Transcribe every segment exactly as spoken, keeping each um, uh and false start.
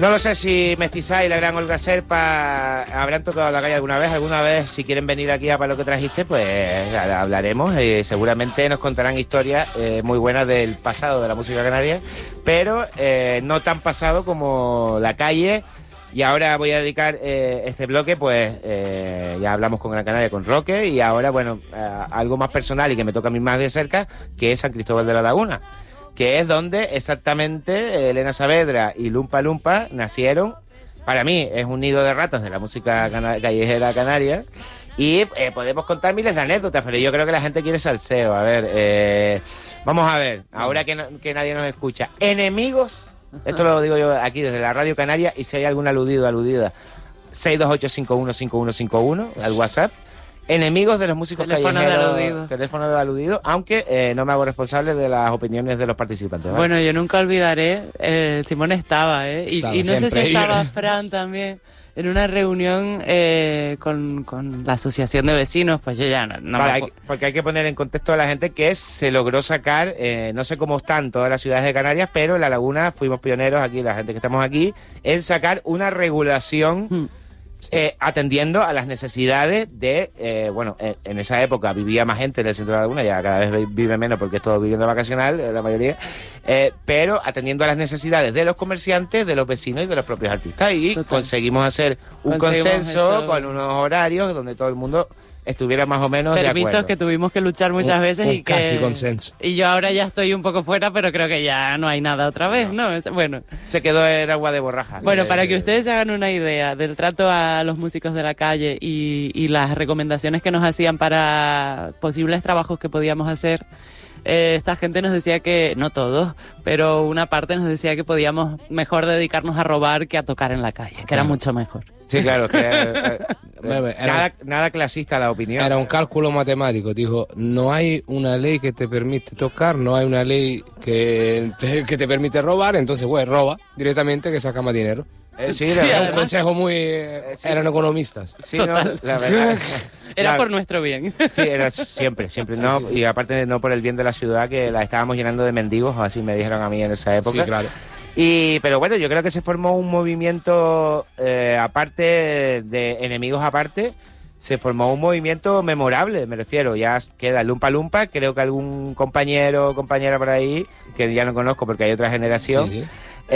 No lo sé si Mestizá y la gran Olga Serpa habrán tocado la calle alguna vez. Alguna vez, si quieren venir aquí a Para lo que trajiste, pues hablaremos. Eh, seguramente nos contarán historias eh, muy buenas del pasado de la música canaria, pero eh, no tan pasado como la calle. Y ahora voy a dedicar eh, este bloque, pues eh, ya hablamos con Gran Canaria, con Roque, y ahora, bueno, eh, algo más personal y que me toca a mí más de cerca, que es San Cristóbal de la Laguna, que es donde exactamente Elena Saavedra y Lumpa Lumpa nacieron. Para mí es un nido de ratas de la música cana- callejera canaria, y eh, podemos contar miles de anécdotas, pero yo creo que la gente quiere salseo. A ver, eh, vamos a ver, ahora que, no, que nadie nos escucha, enemigos, esto lo digo yo aquí desde la Radio Canaria, y si hay algún aludido, aludida, seis dos ocho cinco uno cinco uno cinco uno al WhatsApp. Enemigos de los músicos teléfono callejeros, de aludido. teléfono de aludido, aunque eh, no me hago responsable de las opiniones de los participantes, ¿vale? Bueno, yo nunca olvidaré, eh, Simón estaba, ¿eh? Y, Estaba y no sé si siempre. estaba Fran también, en una reunión eh, con, con la asociación de vecinos, pues yo ya no, no Vale, me hay acu- que- porque hay que poner en contexto a la gente que se logró sacar, eh, no sé cómo están todas las ciudades de Canarias, pero en La Laguna fuimos pioneros aquí, la gente que estamos aquí, en sacar una regulación Hmm. eh, atendiendo a las necesidades de, eh, bueno, eh, en esa época vivía más gente en el centro de La Laguna, ya cada vez vi- vive menos porque es todo vivienda vacacional, eh, la mayoría, eh, pero atendiendo a las necesidades de los comerciantes, de los vecinos y de los propios artistas, y Total. conseguimos hacer un Conseguimos consenso eso. con unos horarios donde todo el mundo estuviera más o menos de Permisos acuerdo. que tuvimos que luchar muchas Un- veces un y que... casi consenso. Y yo ahora ya estoy un poco fuera, pero creo que ya no hay nada otra vez, ¿no? Es- Bueno, Se quedó en agua de borraja. bueno, Eh, para que ustedes se hagan una idea del trato a los músicos de la calle y, y las recomendaciones que nos hacían para posibles trabajos que podíamos hacer, eh, esta gente nos decía que, no todos, pero una parte nos decía que podíamos mejor dedicarnos a robar que a tocar en la calle, que era Claro. mucho mejor. Sí, claro, que, eh, eh, Bebe, era- nada, nada clasista la opinión. Era un cálculo matemático. Dijo, no hay una ley que te permite tocar, no hay una ley que te, que te permite robar, entonces, pues, roba directamente que saca más dinero. Eh, sí, Sí, la Era verdad. un además- consejo muy... eh, sí. Eran economistas. Sí, no, la verdad. Era La- por nuestro bien. Sí, era siempre, siempre. No, y aparte no por el bien de la ciudad, que la estábamos llenando de mendigos, o así me dijeron a mí en esa época. Sí, claro. Y, pero bueno, yo creo que se formó un movimiento, eh, aparte de enemigos aparte, se formó un movimiento memorable, me refiero. Ya queda el Lumpa Lumpa, creo que algún compañero o compañera por ahí, que ya no conozco porque hay otra generación, Sí, sí.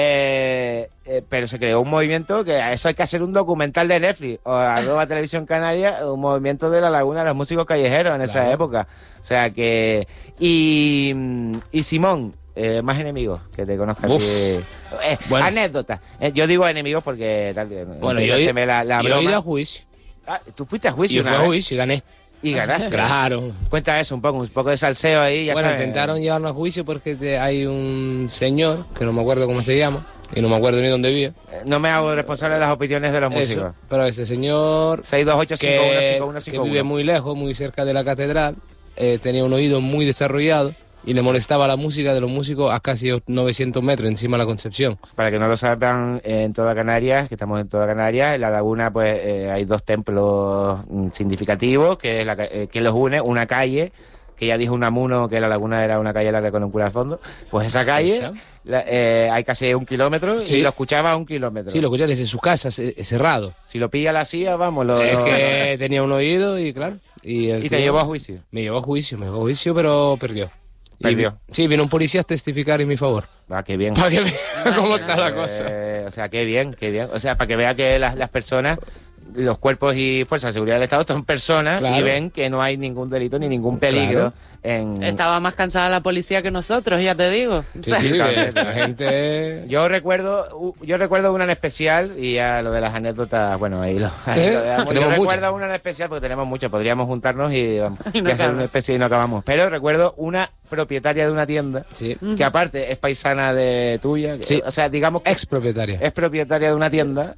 eh, eh, pero se creó un movimiento que a eso hay que hacer un documental de Netflix o arroba Televisión Canaria, un movimiento de La Laguna, los músicos callejeros en esa Claro. época. O sea que... Y, y Simón, eh, más enemigos que te conozcan. Uf. Eh, Bueno. Anécdotas. Eh, yo digo enemigos porque... Tal, eh, Bueno, yo, se me la, la yo he broma. ido a juicio. Ah, tú fuiste a juicio Yo fui una a vez juicio y gané. y ganaste. Claro. Cuenta eso un poco, un poco de salseo ahí. Ya Bueno, sabes. intentaron llevarnos a juicio porque te- hay un señor, que no me acuerdo cómo se llama, y no me acuerdo ni dónde vive. Eh, No me hago responsable de las opiniones de los Eso. músicos. Pero ese señor seis dos ocho cinco uno que, cinco uno que cinco vive uno. muy lejos, muy cerca de la catedral, eh, tenía un oído muy desarrollado y le molestaba la música de los músicos a casi novecientos metros encima de la Concepción. Para que no lo sepan, eh, en toda Canarias, que estamos en toda Canarias, en La Laguna pues eh, hay dos templos mm, significativos que, es la, ca- eh, que los une, una calle, que ya dijo Unamuno que La Laguna era una calle larga con un cura al fondo, pues esa calle Esa. la- eh, hay casi un kilómetro Sí. y lo escuchaba a un kilómetro. Sí, lo escuché desde su casa, ce- cerrado. Si lo pilla la C I A, vamos, lo, Es lo- que tenía un oído y claro. Y, el y te tío llevó a juicio. Me llevó a juicio, me llevó a juicio, pero perdió. Y Perdió. vi- sí, vino un policía a testificar en mi favor. Ah, qué bien. Para que vea cómo está la cosa. Eh, o sea, qué bien, qué bien. O sea, para que vea que las, las personas, los cuerpos y fuerzas de seguridad del Estado son personas y Claro. ven que no hay ningún delito ni ningún peligro en... Estaba más cansada la policía que nosotros, ya te digo. Sí, sí, que la gente... Yo recuerdo, u- yo recuerdo una en especial y ya lo de las anécdotas, bueno, ahí lo... ahí ¿Eh? lo dejamos. Yo Tenemos recuerdo muchas. una en especial porque tenemos muchas, podríamos juntarnos y, vamos, Y no y hacer acabamos. una especie y no acabamos. Pero recuerdo una propietaria de una tienda Sí. que aparte es paisana de tuya, que- Sí. o sea, digamos que Ex propietaria. es propietaria de una tienda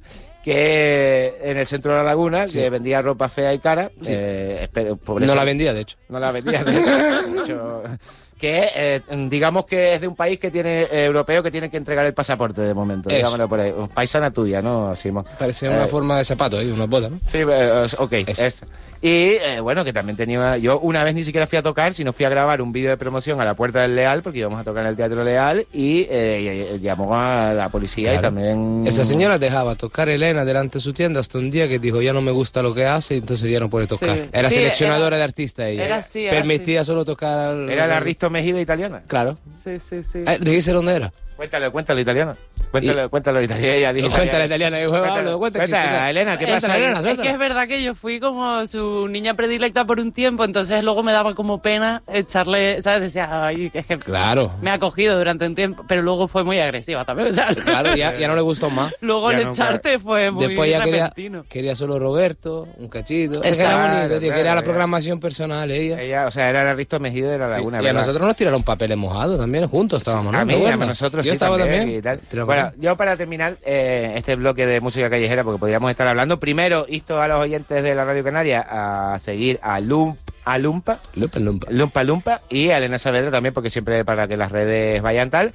que en el centro de La Laguna, Sí. que vendía ropa fea y cara. Sí. eh, espero- por No eso- la vendía, de hecho. No la vendía. mucho. Que eh, digamos que es de un país que tiene eh, europeo que tiene que entregar el pasaporte de momento. Eso. Digámoslo por ahí. Paisana tuya, ¿no, Simón? Parece Eh, una forma de zapato, ¿eh? Una bota, ¿no? Sí, eh, ok, Eso. es. Y eh, bueno, que también tenía... Yo una vez ni siquiera fui a tocar, sino fui a grabar un vídeo de promoción a la Puerta del Leal, porque íbamos a tocar en el Teatro Leal, y eh, llamó a la policía. Claro. Y también... Esa señora dejaba tocar a Elena delante de su tienda hasta un día que dijo, ya no me gusta lo que hace, entonces ya no puede tocar. Sí. Era sí, seleccionadora era, de artista ella. Era así, era Permitía así. solo tocar... Al, era la Risto Mejida italiana. Claro. Sí, sí, sí. Eh, ¿Dijiste dónde era? Cuéntalo, cuéntalo italiano. Cuéntalo, y, cuéntalo italiano. Ella dijo cuéntale italiana. Cuéntale, cuéntale, Elena, ¿qué pasa? Elena, es que es verdad que yo fui como su niña predilecta por un tiempo, entonces luego me daba como pena echarle, ¿sabes? Decía, ay, es que claro. me ha cogido durante un tiempo, pero luego fue muy agresiva también, ¿sabes? Claro, ya, ya no le gustó más. Luego el echarte fue muy Después ya repentino. Quería, quería solo Roberto, un cachito. Es que era bonito, claro, tío, claro, quería la ya. programación personal ella. Ella, o sea, era la Risto Mejida de la Laguna. Sí, y a nosotros nos tiraron papeles mojados también, juntos estábamos, ¿no? A mí, a nosotros Yo sí, estaba también. también. Y tal. Bueno, yo para terminar eh, este bloque de música callejera, porque podríamos estar hablando, primero, insto a los oyentes de la Radio Canaria a seguir a Lump, a Lumpa, Lumpa, Lumpa. Lumpa Lumpa, y a Elena Saavedra también, porque siempre para que las redes vayan tal.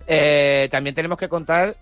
Eh, también tenemos que contar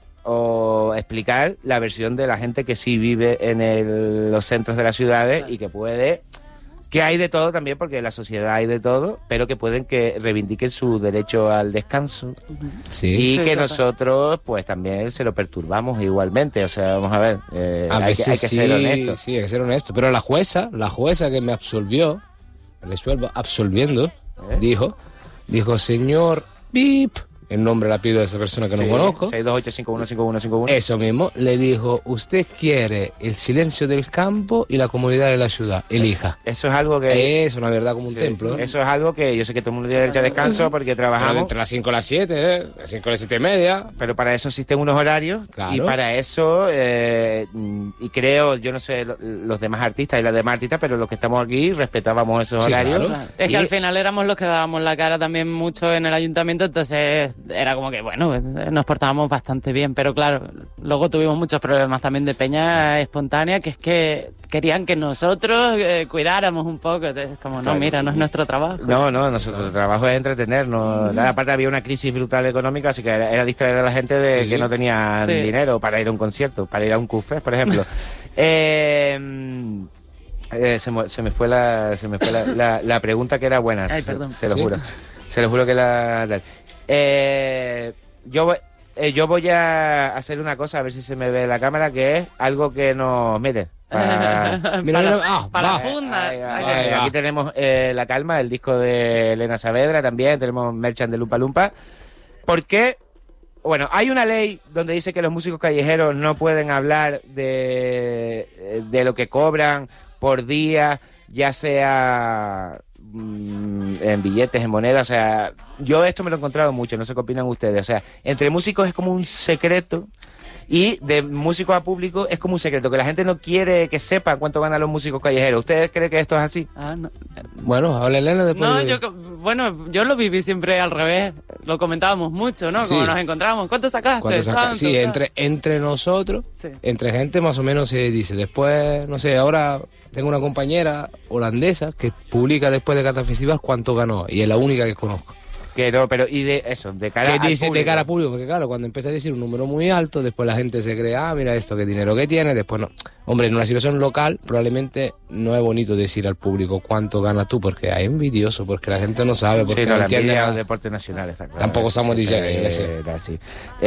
o explicar la versión de la gente que sí vive en el, los centros de las ciudades y que puede... Que hay de todo también, porque en la sociedad hay de todo, pero que pueden que reivindiquen su derecho al descanso. Sí. Y sí, que total. nosotros, pues también se lo perturbamos igualmente. O sea, vamos a ver, eh, A hay, veces que, hay que sí, ser honestos. Sí, hay que ser honesto. Pero la jueza, la jueza que me absolvió, me resuelvo absolviendo, ¿Eh? dijo, dijo, señor Bip, el nombre la pido de esa persona que no Sí, conozco. seis dos ocho cinco uno cinco uno cinco uno. Eso mismo, le dijo, usted quiere el silencio del campo y la comodidad de la ciudad, elija. Eso es algo que... Es una verdad como un sí, templo. ¿eh? Eso es algo que yo sé que todo el mundo tiene derecho a descanso porque Pero trabajamos, entre las cinco y las siete, ¿eh? Las cinco y las siete y media. pero para eso existen unos horarios. Claro. Y para eso, eh, y creo, yo no sé lo- los demás artistas y las demás artistas, pero los que estamos aquí respetábamos esos Sí, horarios. claro. Claro. Es que Y- al final éramos los que dábamos la cara también mucho en el ayuntamiento, entonces era como que, bueno, nos portábamos bastante bien, pero claro, luego tuvimos muchos problemas también de peña espontánea, que es que querían que nosotros eh, cuidáramos un poco, entonces como, no, Claro. mira, no es nuestro trabajo. No, no, nuestro trabajo es entretenernos. Aparte había una crisis brutal económica, así que era, era distraer a la gente de Sí, que sí. no tenían Sí. dinero para ir a un concierto, para ir a un café, por ejemplo. eh, eh, se, me, se me fue la se me fue la, la, la pregunta que era buena. Ay, perdón. Se lo Sí. juro. Se lo juro que la... la- Eh, yo voy... eh, yo voy a hacer una cosa, a ver si se me ve la cámara, que es algo que nos... Mire, para- Mira, para mira, ah, para va. la funda. Ahí va, Ay, ahí ay, va. va. Aquí tenemos eh, La Calma, el disco de Elena Saavedra también, tenemos Merchan de Lumpa Lumpa. ¿Por qué? Bueno, hay una ley donde dice que los músicos callejeros no pueden hablar de, de lo que cobran por día, ya sea mm, en billetes, en moneda. O sea, yo esto me lo he encontrado mucho, no sé qué opinan ustedes. O sea, entre músicos es como un secreto. Y de músico a público es como un secreto, que la gente no quiere que sepa cuánto ganan los músicos callejeros. ¿Ustedes creen que esto es así? Ah, no. Bueno, habla Elena después. No, de- yo, co- bueno, yo lo viví siempre al revés. Lo comentábamos mucho, ¿no? Sí. Como nos encontramos. ¿Cuánto sacaste? ¿Cuánto saca? Tanto, Sí, tal. entre, entre nosotros, Sí. entre gente más o menos se dice. Después, no sé, ahora tengo una compañera holandesa que publica después de cada festival cuánto ganó. Y es la única que conozco. Que no, pero y de eso, de cara Que al dice de público. cara al público, porque claro, cuando empieza a decir un número muy alto, después la gente se cree, ah, mira esto, qué dinero que tiene, después no. Hombre, en una situación local probablemente no es bonito decir al público cuánto ganas tú, porque hay envidioso, porque la gente no sabe, porque Sí, no, no la entiende envidia nada. del deporte nacional, está claro. Tampoco estamos diciendo que yo qué sé. Eh, era así.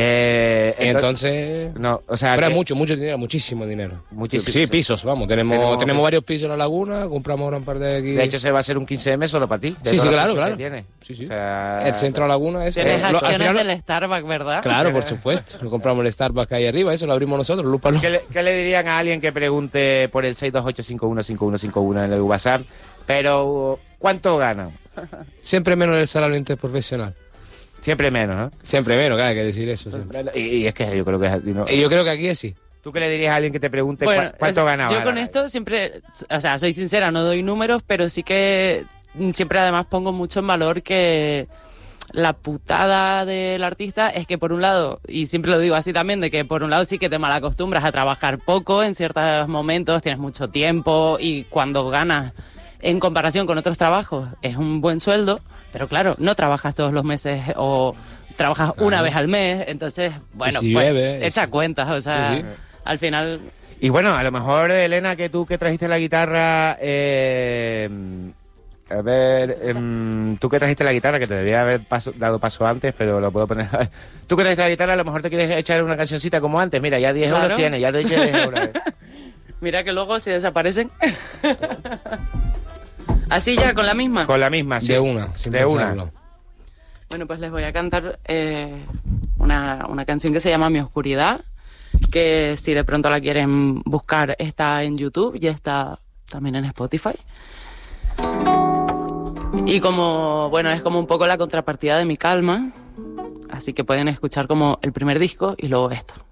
Eh, Entonces, no, o sea, pero que- es mucho, mucho dinero, muchísimo dinero. Muchísimo. Sí, pisos, vamos, tenemos, Tenemos- tenemos varios pisos en la laguna, compramos gran parte de aquí. de hecho se va a hacer un quince eme solo para ti. de Sí, todos sí, los claro, pisos que claro. tienes. Sí, sí. O sea, El centro de la laguna, eso. Tienes Eh, lo- al acciones final- del Starbucks, ¿verdad? Claro, por supuesto. Lo compramos el Starbucks que hay arriba, eso lo abrimos nosotros, lupa, lupa. ¿Qué le, qué le dirían a alguien que pregunte por el seis dos ocho cinco uno cinco uno cinco uno en el WhatsApp? Pero, ¿cuánto ganan? Siempre menos el salario interprofesional. Siempre menos, ¿no? Siempre menos, claro, hay que decir eso. Siempre. Y, y es que yo creo que es así, ¿no? Y yo creo que aquí es sí. ¿Tú qué le dirías a alguien que te pregunte Bueno, cu- cuánto o sea, ganaba? yo con esto siempre, o sea, soy sincera, no doy números, pero sí que mm, siempre además pongo mucho en valor que la putada del artista es que por un lado, y siempre lo digo así también, de que por un lado sí que te malacostumbras a trabajar poco en ciertos momentos, tienes mucho tiempo y cuando ganas en comparación con otros trabajos es un buen sueldo, pero claro, no trabajas todos los meses o trabajas Claro. una vez al mes, entonces, bueno, si pues llueve, echa eso. cuentas, o sea, Sí, sí. al final... Y bueno, a lo mejor, Elena, que tú que trajiste la guitarra... Eh, a ver, eh, tú que trajiste la guitarra, que te debía haber paso, dado paso antes, pero lo puedo poner... Tú que trajiste la guitarra, a lo mejor te quieres echar una cancioncita como antes. Mira, ya diez Claro. euros tienes, ya te eché diez euros. ¿eh? Mira que luego se desaparecen. Así ya, con la misma. Con la misma, sí. De una, sin de pensarlo. una. Bueno, pues les voy a cantar eh, una, una canción que se llama Mi Oscuridad, que si de pronto la quieren buscar está en YouTube y está también en Spotify. Y como, bueno, es como un poco la contrapartida de Mi Calma, así que pueden escuchar como el primer disco y luego esto.